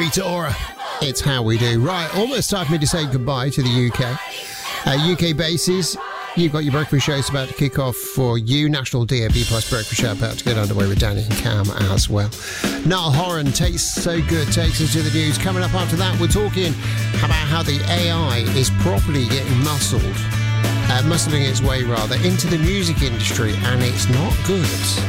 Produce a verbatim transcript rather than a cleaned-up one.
Rita Ora. It's how we do. Right, almost time for me to say goodbye to the U K. Uh, U K bases, you've got your breakfast shows about to kick off for you. National D A B Plus breakfast show about to get underway with Danny and Cam as well. Niall Horan, Tastes So Good, takes us to the news. Coming up after that, we're talking about how the A I is properly getting muscled, uh, muscling its way rather, into the music industry, and it's not good.